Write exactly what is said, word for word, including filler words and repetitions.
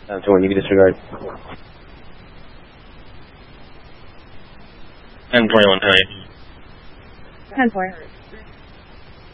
Down to one, you can disregard. ten twenty-one, how are you? ten four.